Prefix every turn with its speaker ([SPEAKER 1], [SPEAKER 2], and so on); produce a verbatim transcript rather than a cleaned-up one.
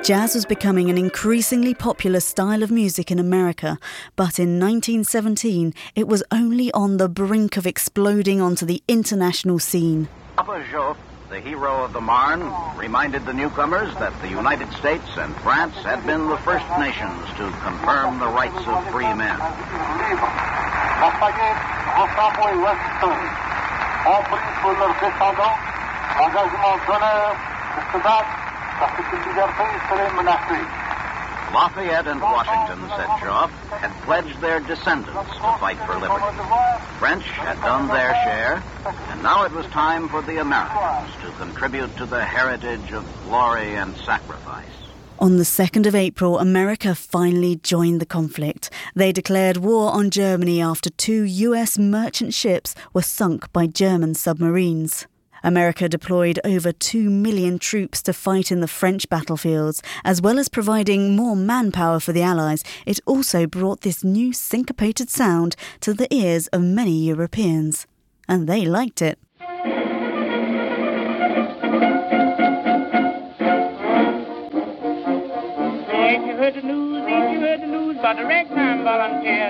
[SPEAKER 1] Jazz was becoming an increasingly popular style of music in America, but in nineteen seventeen it was only on the brink of exploding onto the international scene.
[SPEAKER 2] Papa Joffre, the hero of the Marne, reminded the newcomers that the United States and France had been the first nations to confirm the rights of free men. Lafayette and Washington, said Joffre, had pledged their descendants to fight for liberty. French had done their share, and now it was time for the Americans to contribute to the heritage of glory and sacrifice.
[SPEAKER 1] On the second of April, America finally joined the conflict. They declared war on Germany after two U S merchant ships were sunk by German submarines. America deployed over two million troops to fight in the French battlefields. As well as providing more manpower for the Allies, it also brought this new syncopated sound to the ears of many Europeans. And they liked it.
[SPEAKER 3] If you heard the news, if you heard the news about the ragtime volunteers.